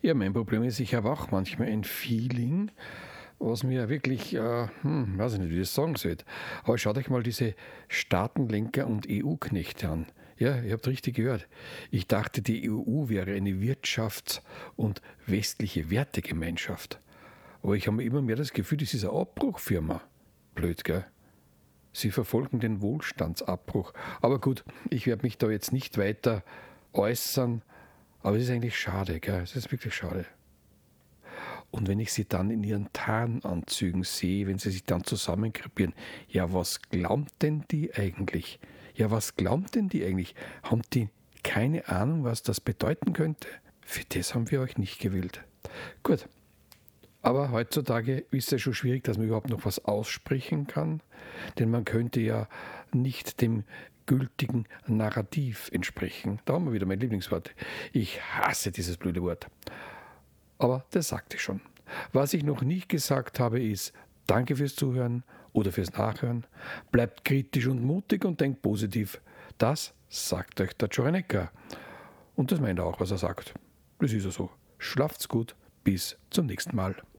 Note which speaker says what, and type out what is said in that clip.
Speaker 1: Ja, mein Problem ist, ich habe auch manchmal ein Feeling, was mir wirklich, weiß ich nicht, wie ich das sagen soll. Aber schaut euch mal diese Staatenlenker und EU-Knechte an. Ja, ihr habt richtig gehört. Ich dachte, die EU wäre eine Wirtschafts- und westliche Wertegemeinschaft. Aber ich habe immer mehr das Gefühl, das ist eine Abbruchfirma. Blöd, gell? Sie verfolgen den Wohlstandsabbruch. Aber gut, ich werde mich da jetzt nicht weiter äußern. Aber es ist eigentlich schade, gell? Es ist wirklich schade. Und wenn ich sie dann in ihren Tarnanzügen sehe, wenn sie sich dann zusammengruppieren, ja, was glaubt denn die eigentlich? Ja, was glaubt denn die eigentlich? Haben die keine Ahnung, was das bedeuten könnte? Für das haben wir euch nicht gewählt. Gut, aber heutzutage ist es ja schon schwierig, dass man überhaupt noch was aussprechen kann, denn man könnte ja nicht dem gültigen Narrativ entsprechen. Da haben wir wieder mein Lieblingswort. Ich hasse dieses blöde Wort. Aber das sagte ich schon. Was ich noch nicht gesagt habe, ist Danke fürs Zuhören oder fürs Nachhören. Bleibt kritisch und mutig und denkt positiv. Das sagt euch der Czorenecker. Und das meint er auch, was er sagt. Das ist ja so. Schlaft's gut. Bis zum nächsten Mal.